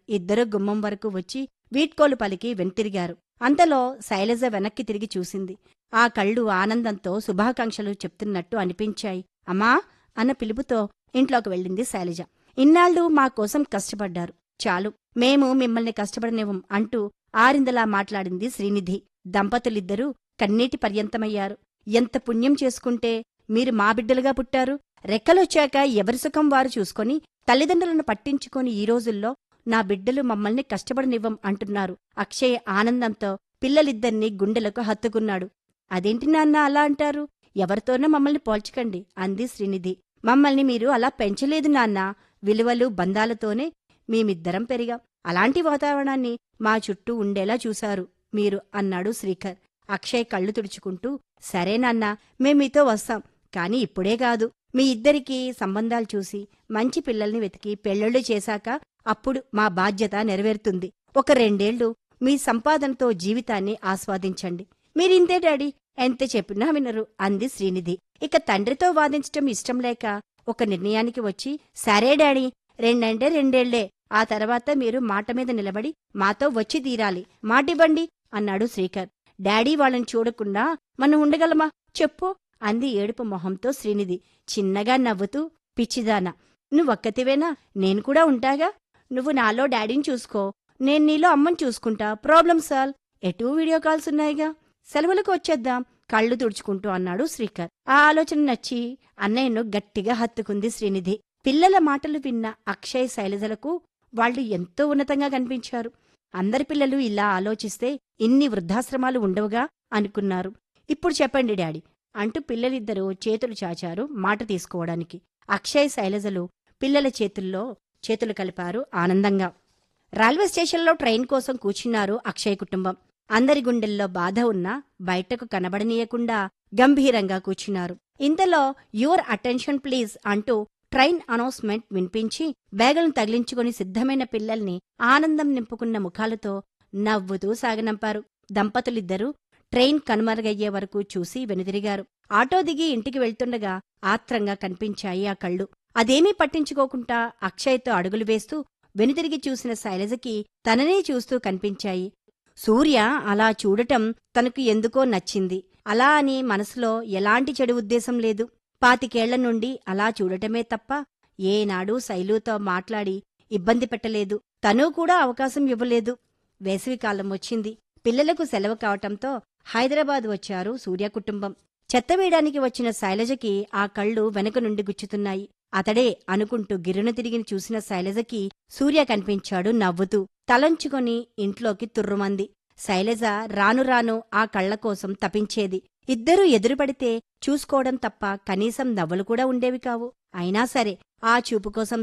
ఇద్దరూ గుమ్మం వరకు వచ్చి వీడ్కోలు పలికి వెనుతిరిగారు. అంతలో శైలజ వెనక్కి తిరిగి చూసింది. ఆ కళ్ళు ఆనందంతో శుభాకాంక్షలు చెప్తున్నట్టు అనిపించాయి. అమ్మా అన్న పిలుపుతో ఇంట్లోకి వెళ్ళింది శైలజ. ఇన్నాళ్ళు మా కోసం కష్టపడ్డారు, చాలు, మేము మిమ్మల్ని కష్టపడనివ్వం అంటూ ఆరిందలా మాట్లాడింది శ్రీనిధి. దంపతులిద్దరూ కన్నీటి పర్యంతమయ్యారు. ఎంత పుణ్యం చేసుకుంటే మీరు మా బిడ్డలుగా పుట్టారు. రెక్కలొచ్చాక ఎవరి సుఖం వారు చూసుకొని తల్లిదండ్రులను పట్టించుకొని ఈ రోజుల్లో నా బిడ్డలు మమ్మల్ని కష్టపడనివ్వం అంటున్నారు. అక్షయ్ ఆనందంతో పిల్లలిద్దరినీ గుండెలకు హత్తుకున్నాడు. అదేంటి నాన్న అలా అంటారు? ఎవరితోనో మమ్మల్ని పోల్చకండి అంది శ్రీనిధి. మమ్మల్ని మీరు అలా పెంచలేదు నాన్నా, విలువలు బంధాలతోనే మేమిద్దరం పెరిగాం. అలాంటి వాతావరణాన్ని మా చుట్టూ ఉండేలా చూశారు మీరు అన్నాడు శ్రీకర్. అక్షయ్ కళ్ళు తుడుచుకుంటూ, సరే నాన్నా, మేమీతో వస్తాం, కాని ఇప్పుడే కాదు. మీ ఇద్దరికీ సంబంధాలు చూసి మంచి పిల్లల్ని వెతికి పెళ్ళిళ్ళు చేశాక అప్పుడు మా బాధ్యత నెరవేరుతుంది. ఒక 2 ఏళ్లు మీ సంపాదనతో జీవితాన్ని ఆస్వాదించండి. మీరింతే డాడీ, ఎంత చెప్పినా వినరు అంది శ్రీనిధి. ఇక తండ్రితో వాదించటం ఇష్టం లేక ఒక నిర్ణయానికి వచ్చి, సరే డాడీ, 2 అంటే 2 ఏళ్లే, ఆ తర్వాత మీరు మాట మీద నిలబడి మాతో వచ్చి తీరాలి, మాటివ్వండి అన్నాడు శ్రీకర్. డాడీ వాళ్ళని చూడకుండా మనం ఉండగలమా చెప్పు అంది ఏడుపు మొహంతో శ్రీనిధి. చిన్నగా నవ్వుతూ, పిచ్చిదానా, నువ్వొక్కతివేనా? నేను కూడా ఉంటాగా. నువ్వు నాలో డాడీని చూసుకో, నేను నీలో అమ్మని చూసుకుంటా, ప్రాబ్లం సాల్వ్. ఎటూ వీడియో కాల్స్ ఉన్నాయిగా, సెలవులకు వచ్చేద్దాం కళ్ళు తుడుచుకుంటూ అన్నాడు శ్రీకర్. ఆ ఆలోచన నచ్చి అన్నయ్యను గట్టిగా హత్తుకుంది శ్రీనిధి. పిల్లల మాటలు విన్న అక్షయ్ శైలజలకు వాళ్లు ఎంతో ఉన్నతంగా కనిపించారు. అందరి పిల్లలు ఇలా ఆలోచిస్తే ఇన్ని వృద్ధాశ్రమాలు ఉండవుగా అనుకున్నారు. ఇప్పుడు చెప్పండి డాడీ అంటూ పిల్లలిద్దరూ చేతులు చాచారు మాట తీసుకోవడానికి. అక్షయ్ శైలజలు పిల్లల చేతుల్లో చేతులు కలిపారు ఆనందంగా. రైల్వే స్టేషన్లో ట్రైన్ కోసం కూర్చున్నారు అక్షయ్ కుటుంబం. అందరి గుండెల్లో బాధ ఉన్నా బయటకు కనబడనీయకుండా గంభీరంగా కూర్చున్నారు. ఇంతలో యువర్ అటెన్షన్ ప్లీజ్ అంటూ ట్రైన్ అనౌన్స్మెంట్ వినిపించి బ్యాగులను తగిలించుకుని సిద్ధమైన పిల్లల్ని ఆనందం నింపుకున్న ముఖాలతో నవ్వుతూ సాగనంపారు. దంపతులిద్దరూ ట్రైన్ కనుమరుగయ్యే వరకు చూసి వెనుదిరిగారు. ఆటో దిగి ఇంటికి వెళ్తుండగా ఆత్రంగా కనిపించాయి ఆ కళ్ళు. అదేమీ పట్టించుకోకుండా అక్షయ్తో అడుగులు వేస్తూ వెనుతిరిగి చూసిన శైలజకి తననే చూస్తూ కనిపించాయి. సూర్య అలా చూడటం తనకు ఎందుకో నచ్చింది. అలా అని మనసులో ఎలాంటి చెడు ఉద్దేశం లేదు. 25 ఏళ్ల నుండి అలా చూడటమే తప్ప ఏనాడూ శైలుతో మాట్లాడి ఇబ్బంది పెట్టలేదు. తనూ కూడా అవకాశం ఇవ్వలేదు. వేసవికాలం వచ్చింది. పిల్లలకు సెలవు కావటంతో హైదరాబాద్ వచ్చారు సూర్య కుటుంబం. చెత్తవేయడానికి వచ్చిన శైలజకి ఆ కళ్ళు వెనక నుండి గుచ్చుతున్నాయి. అతడే అనుకుంటూ గిర్రున తిరిగి చూసిన శైలజకి సూర్య కనిపించాడు నవ్వుతూ. తలంచుకొని ఇంట్లోకి తుర్రుమంది. శైలజ రాను రాను ఆ కళ్లకోసం తపించేది. ఇద్దరూ ఎదురుపడితే చూసుకోవడం తప్ప కనీసం నవ్వులు కూడా ఉండేవి కావు. అయినా సరే ఆ చూపు కోసం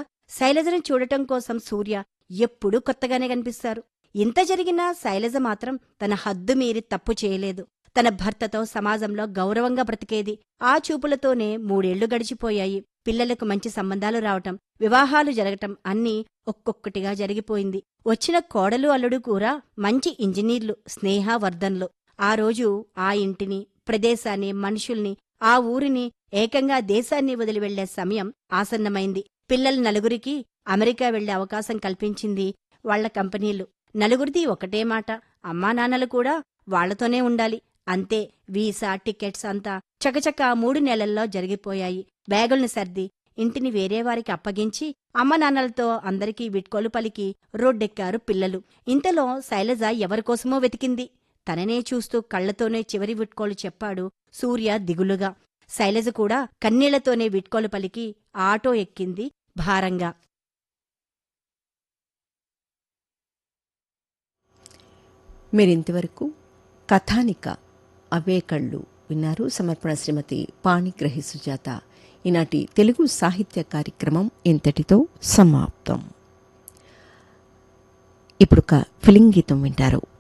శైలజను చూడటం కోసం సూర్య ఎప్పుడూ కొత్తగానే కనిపిస్తారు. ఇంత జరిగినా శైలజ మాత్రం తన హద్దు మీరి తప్పు చేయలేదు. తన భర్తతో సమాజంలో గౌరవంగా బ్రతికేది. ఆ చూపులతోనే 3 ఏళ్లు గడిచిపోయాయి. పిల్లలకు మంచి సంబంధాలు రావటం, వివాహాలు జరగటం అన్నీ ఒక్కొక్కటిగా జరిగిపోయింది. వచ్చిన కోడలు అల్లుడు కూడా మంచి ఇంజనీర్లు, స్నేహవర్ధన్లు. ఆ రోజు ఆ ఇంటిని, ప్రదేశాన్ని, మనుషుల్ని, ఆ ఊరిని, ఏకంగా దేశాన్ని వదిలి వెళ్లే సమయం ఆసన్నమైంది. పిల్లల నలుగురికి అమెరికా వెళ్లే అవకాశం కల్పించింది వాళ్ల కంపెనీలు. నలుగురిది ఒకటే మాట, అమ్మానాన్నలు కూడా వాళ్లతోనే ఉండాలి. అంతే. వీసా, టికెట్స్ అంతా చకచకా 3 నెలల్లో జరిగిపోయాయి. బ్యాగుల్ని సర్ది ఇంటిని వేరేవారికి అప్పగించి అమ్మనాన్నలతో అందరికీ వీడ్కోలు పలికి రోడ్డెక్కారు పిల్లలు. ఇంతలో శైలజ ఎవరికోసమో వెతికింది. తననే చూస్తూ కళ్లతోనే చివరి వీడ్కోలు చెప్పాడు సూర్య దిగులుగా. శైలజ కూడా కన్నీళ్లతోనే వీడ్కోలు పలికి ఆటో ఎక్కింది భారంగా. మీరింతవరకు కథానిక అవే కళ్ళు విన్నారు. సమర్పణ శ్రీమతి పాణిగ్రహి సుజాత. ఈనాటి తెలుగు సాహిత్య కార్యక్రమం ఇంతటితో సమాప్తం. ఇప్పుడు ఒక ఫిలిం గీతం వింటారు.